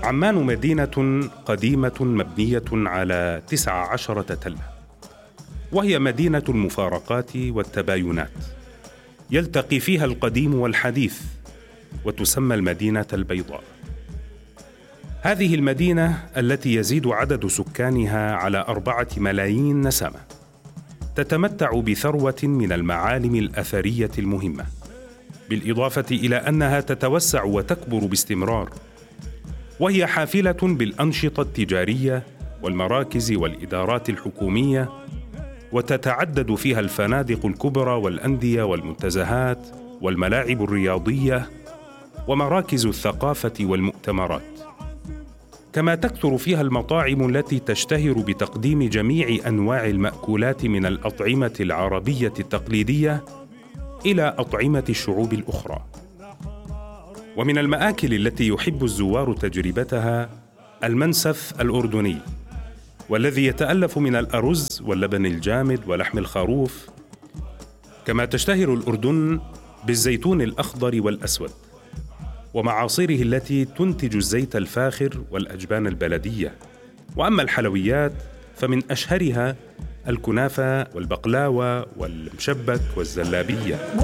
عمان مدينة قديمة مبنية على 19 تلة، وهي مدينة المفارقات والتباينات، يلتقي فيها القديم والحديث، وتسمى المدينة البيضاء. هذه المدينة التي يزيد عدد سكانها على 4 ملايين نسمة تتمتع بثروة من المعالم الأثرية المهمة، بالإضافة إلى أنها تتوسع وتكبر باستمرار، وهي حافلة بالأنشطة التجارية والمراكز والإدارات الحكومية، وتتعدد فيها الفنادق الكبرى والأندية والمنتزهات والملاعب الرياضية ومراكز الثقافة والمؤتمرات، كما تكثر فيها المطاعم التي تشتهر بتقديم جميع أنواع المأكولات من الأطعمة العربية التقليدية إلى أطعمة الشعوب الأخرى. ومن المآكل التي يحب الزوار تجربتها المنسف الأردني، والذي يتألف من الأرز واللبن الجامد ولحم الخروف. كما تشتهر الأردن بالزيتون الأخضر والأسود ومعاصره التي تنتج الزيت الفاخر والأجبان البلدية. وأما الحلويات فمن أشهرها الكنافة والبقلاوة والمشبك والزلابية.